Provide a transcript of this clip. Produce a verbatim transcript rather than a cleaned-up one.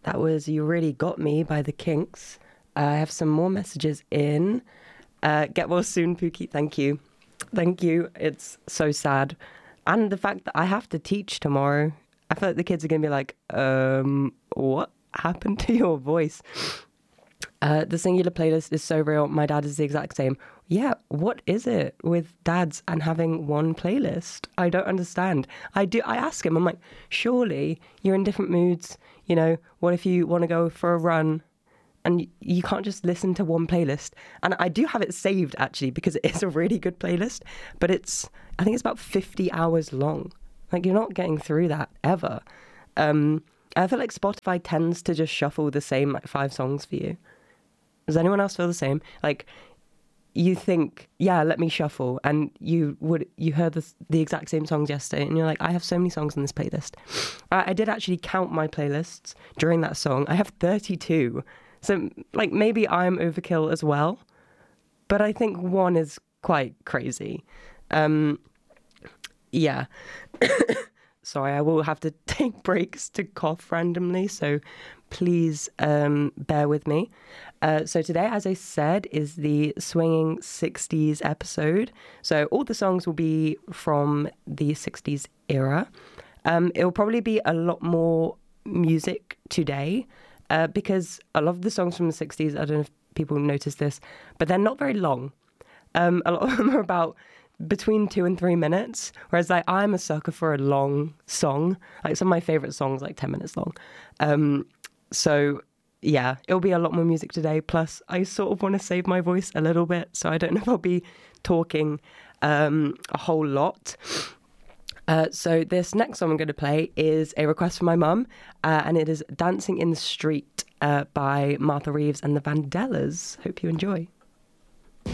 That was You Really Got Me by The Kinks. Uh, I have some more messages in. Uh, get well soon, Pookie. Thank you. Thank you. It's so sad. And the fact that I have to teach tomorrow. I feel like the kids are going to be like, um, what happened to your voice? Uh, the singular playlist is so real. My dad is the exact same. Yeah, what is it with dads and having one playlist? I don't understand. I do. I ask him, I'm like, surely you're in different moods. You know, what if you want to go for a run and you can't just listen to one playlist? And I do have it saved, actually, because it is a really good playlist. But it's, I think it's about fifty hours long. Like, you're not getting through that ever. Um, I feel like Spotify tends to just shuffle the same, like, five songs for you. Does anyone else feel the same? Like, you think, yeah, let me shuffle, and you would you heard the, the exact same songs yesterday, and you're like, I have so many songs in this playlist. I, I did actually count my playlists during that song. I have thirty-two. So, like, maybe I'm overkill as well, but I think one is quite crazy. Um, yeah. Sorry, I will have to take breaks to cough randomly, so please um, bear with me. Uh, so today, as I said, is the Swinging sixties episode. So all the songs will be from the sixties era. Um, it will probably be a lot more music today uh, because a lot of the songs from the sixties, I don't know if people notice this, but they're not very long. Um, a lot of them are about between two and three minutes, whereas like I'm a sucker for a long song. Like some of my favorite songs, like ten minutes long. Um, so yeah, it'll be a lot more music today. Plus, I sort of want to save my voice a little bit, so I don't know if I'll be talking um, a whole lot. Uh, so this next song I'm going to play is a request from my mum, uh, and it is "Dancing in the Street" uh, by Martha Reeves and the Vandellas. Hope you enjoy.